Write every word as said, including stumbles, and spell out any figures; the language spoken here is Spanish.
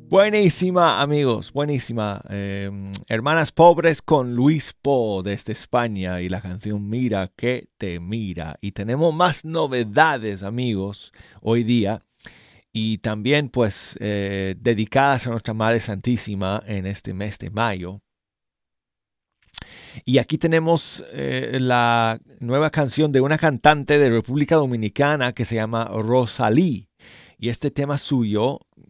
Buenísima, amigos, buenísima. Eh, Hermanas Pobres con Luis Po desde España y la canción Mira que te mira. Y tenemos más novedades, amigos, hoy día. Y también, pues, eh, dedicadas a nuestra Madre Santísima en este mes de mayo. Y aquí tenemos eh, la nueva canción de una cantante de República Dominicana que se llama Rosalí. Y este tema suyo